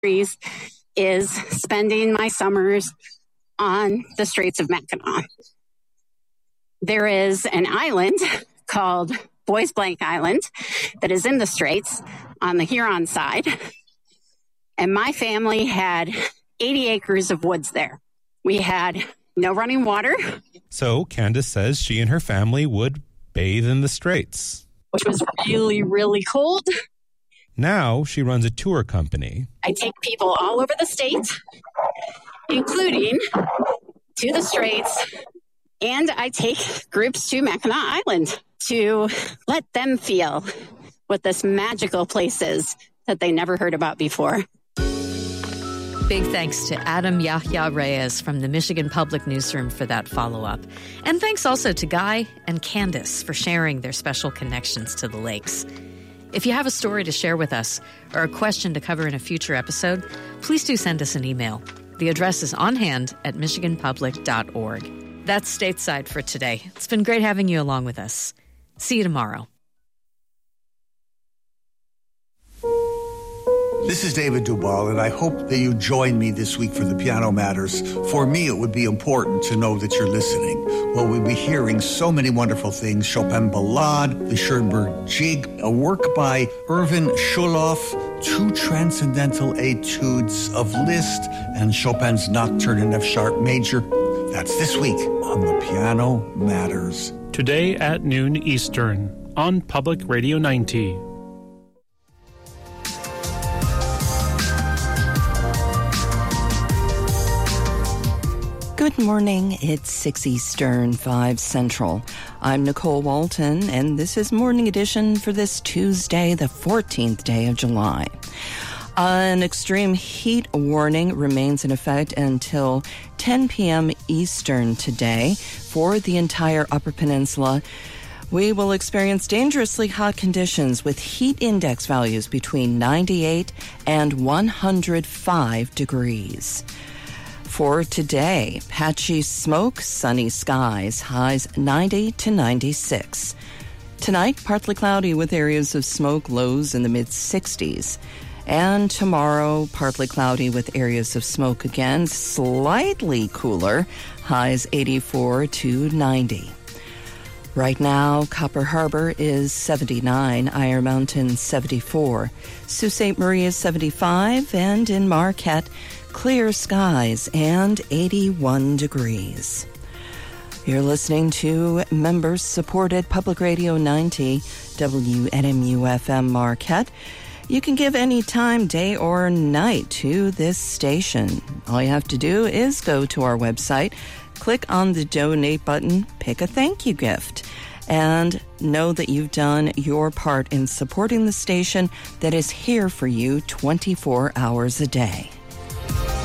is spending my summers on the Straits of Mackinac. There is an island called Boys Blank Island that is in the Straits on the Huron side. And my family had 80 acres of woods there. We had no running water. So Candace says she and her family would bathe in the Straits, which was really, really cold. Now she runs a tour company. I take people all over the state, including to the Straits, and I take groups to Mackinac Island to let them feel what this magical place is that they never heard about before. Big thanks to Adam Yahya Reyes from the Michigan Public Newsroom for that follow-up. And thanks also to Guy and Candace for sharing their special connections to the lakes. If you have a story to share with us or a question to cover in a future episode, please do send us an email. The address is onhand@michiganpublic.org. That's Stateside for today. It's been great having you along with us. See you tomorrow. This is David Dubal, and I hope that you join me this week for the Piano Matters. For me, it would be important to know that you're listening. Well, we'll be hearing so many wonderful things. Chopin Ballade, the Schoenberg Jig, a work by Erwin Schulhoff, 2 transcendental etudes of Liszt, and Chopin's Nocturne in F-sharp major. That's this week on the Piano Matters. Today at noon Eastern on Public Radio 90. Good morning. It's 6 Eastern, 5 Central. I'm Nicole Walton, and this is Morning Edition for this Tuesday, the 14th day of July. An extreme heat warning remains in effect until 10 p.m. Eastern today for the entire Upper Peninsula. We will experience dangerously hot conditions with heat index values between 98 and 105 degrees. For today, patchy smoke, sunny skies, highs 90 to 96. Tonight, partly cloudy with areas of smoke, lows in the mid-60s. And tomorrow, partly cloudy with areas of smoke again, slightly cooler, highs 84 to 90. Right now, Copper Harbor is 79, Iron Mountain 74, Sault Ste. Marie is 75, and in Marquette, clear skies and 81 degrees. You're listening to member-supported Public Radio 90, WNMU-FM Marquette. You can give any time, day or night, to this station. All you have to do is go to our website, click on the donate button, pick a thank you gift, and know that you've done your part in supporting the station that is here for you 24 hours a day.